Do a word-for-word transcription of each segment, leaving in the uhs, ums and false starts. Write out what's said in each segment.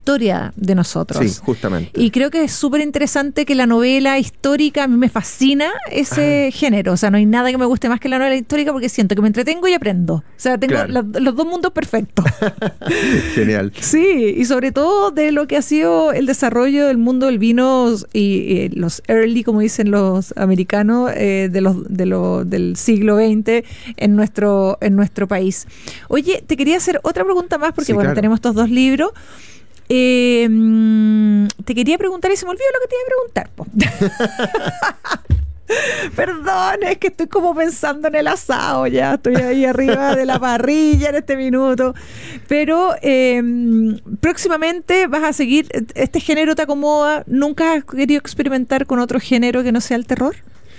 historia de nosotros. Sí, justamente. Y creo que es súper interesante que la novela histórica, a mí me fascina ese ah. género. O sea, no hay nada que me guste más que la novela histórica porque siento que me entretengo y aprendo. O sea, tengo claro. la, los dos mundos perfectos. Genial. Sí, y sobre todo de lo que ha sido el desarrollo del mundo del vino y, y los early, como dicen los americanos, eh, de los, de lo, del siglo veinte en nuestro, en nuestro país. Oye, te quería hacer otra pregunta más porque, sí, bueno, claro. tenemos estos dos libros. Eh, te quería preguntar y se me olvidó lo que te iba a preguntar. Perdón, es que estoy como pensando en el asado ya, estoy ahí arriba de la parrilla en este minuto. Pero eh, próximamente vas a seguir, ¿este género te acomoda? ¿Nunca has querido experimentar con otro género que no sea el terror?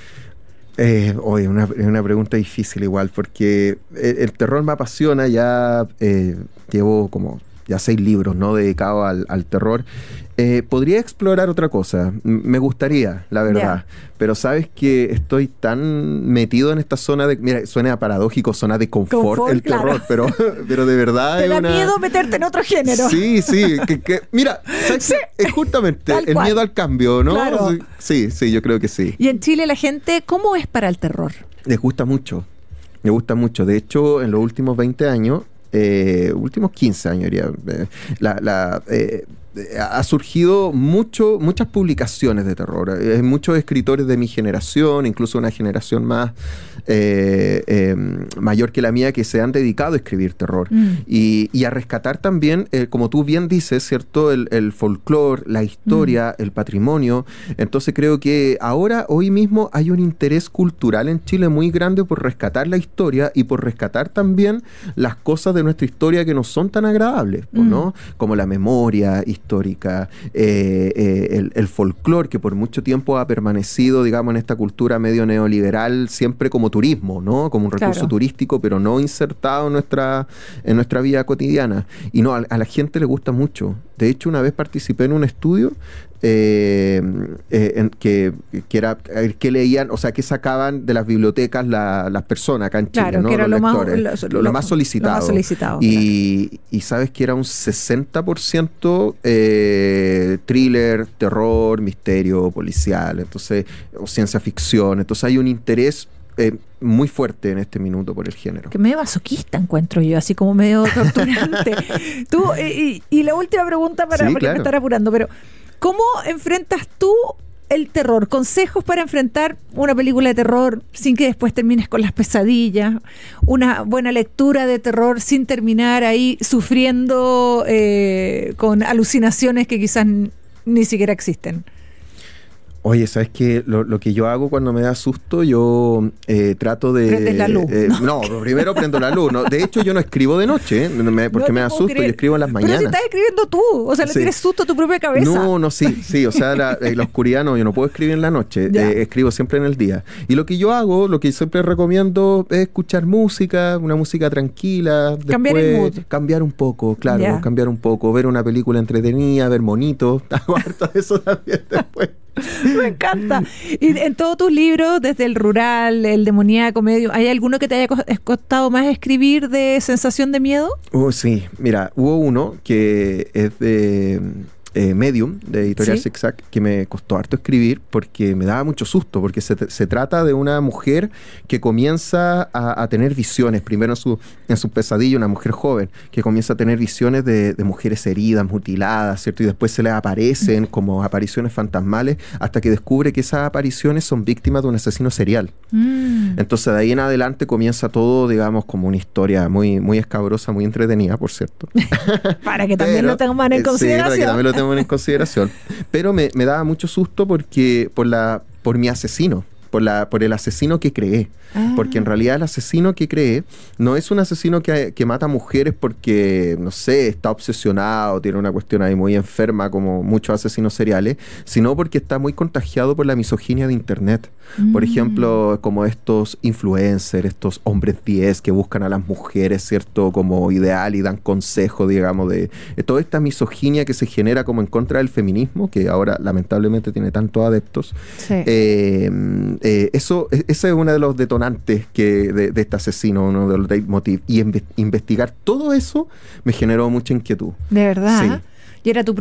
Eh, oye, una, una pregunta difícil igual, porque el, el terror me apasiona, ya eh, llevo como... ya seis libros, ¿no?, dedicados al, al terror. Eh, podría explorar otra cosa, M- me gustaría, la verdad, yeah. pero sabes que estoy tan metido en esta zona de, mira, suena paradójico, zona de confort, confort el claro. terror, pero, pero de verdad te es da una... miedo meterte en otro género. Sí, sí, que, que, mira, ¿sabes sí, qué? Es justamente el cual. miedo al cambio, ¿no? Claro. Sí, sí, yo creo que sí. Y en Chile la gente, ¿cómo es para el terror? Les gusta mucho, les gusta mucho. De hecho, en los últimos veinte años, Eh, últimos quince años, diría, eh, la, la, eh, ha surgido mucho, muchas publicaciones de terror. Hay muchos escritores de mi generación, incluso una generación más eh, eh, mayor que la mía, que se han dedicado a escribir terror mm. y, y a rescatar también, eh, como tú bien dices, ¿cierto?, el, el folclore, la historia, mm. el patrimonio. Entonces creo que ahora, hoy mismo, hay un interés cultural en Chile muy grande por rescatar la historia y por rescatar también las cosas de nuestra historia que no son tan agradables, mm. ¿no? Como la memoria histórica, eh, eh, el, el folclore, que por mucho tiempo ha permanecido, digamos, en esta cultura medio neoliberal, siempre como turismo, ¿no? Como un recurso claro. turístico, pero no insertado en nuestra, en nuestra vida cotidiana. Y no, a, a la gente le gusta mucho. De hecho, una vez participé en un estudio eh, eh, en que, que era que leían, o sea, que sacaban de las bibliotecas la, las personas acá en Chile, claro, ¿no? Que era los lo, lectores, más, lo, lo, lo más solicitado. Lo más solicitado y, claro. y sabes que era un sesenta por ciento eh, thriller, terror, misterio, policial, entonces, o ciencia ficción. Entonces hay un interés Eh, muy fuerte en este minuto por el género. Que medio masoquista encuentro yo, así como medio torturante. Tú, y, y la última pregunta para sí, porque claro. me estaré apurando, pero ¿cómo enfrentas tú el terror? Consejos para enfrentar una película de terror sin que después termines con las pesadillas, una buena lectura de terror sin terminar ahí sufriendo eh, con alucinaciones que quizás ni siquiera existen. Oye, ¿sabes qué? Lo, lo que yo hago cuando me da susto, yo eh, trato de... Prendes la luz. Eh, no, no, primero prendo la luz. ¿no? De hecho, yo no escribo de noche, ¿eh? me, porque no me da susto, creer. Yo escribo en las mañanas. Pero si estás escribiendo tú, o sea, le sí. tienes susto a tu propia cabeza. No, no, sí, sí, o sea, la, eh, la oscuridad no, yo no puedo escribir en la noche, eh, escribo siempre en el día. Y lo que yo hago, lo que siempre recomiendo es escuchar música, una música tranquila. Cambiar el mood. Cambiar un poco, claro, yeah. cambiar un poco, ver una película entretenida, ver monitos, hago harto de eso también después. Me encanta. Y en todos tus libros, desde el rural, el demoníaco, medio, ¿hay alguno que te haya costado más escribir de sensación de miedo? Oh, sí, mira, hubo uno que es de eh, Medium, de Editorial ¿Sí? Zigzag, que me costó harto escribir porque me daba mucho susto, porque se, se trata de una mujer que comienza a, a tener visiones, primero en su, en su pesadilla, una mujer joven, que comienza a tener visiones de, de mujeres heridas, mutiladas, ¿cierto? Y después se le aparecen como apariciones fantasmales, hasta que descubre que esas apariciones son víctimas de un asesino serial. Mm. Entonces, de ahí en adelante comienza todo, digamos, como una historia muy, muy escabrosa, muy entretenida, por cierto. Para que también Pero, lo tengan en consideración. Sí, para que también lo tengan en consideración. Pero me, me daba mucho susto porque por la por mi asesino, por la por el asesino que creé. Ah. Porque en realidad el asesino que creé no es un asesino que, que mata mujeres porque, no sé, está obsesionado, tiene una cuestión ahí muy enferma como muchos asesinos seriales, sino porque está muy contagiado por la misoginia de internet. Mm. Por ejemplo, como estos influencers, estos hombres diez que buscan a las mujeres, ¿cierto?, como ideal y dan consejo, digamos, de, de toda esta misoginia que se genera como en contra del feminismo, que ahora lamentablemente tiene tantos adeptos. Sí. Eh, eh, eso, ese es uno de los detonantes que de, de este asesino, uno de los leitmotiv. Y inve- investigar todo eso me generó mucha inquietud. ¿De verdad? Sí. y era tu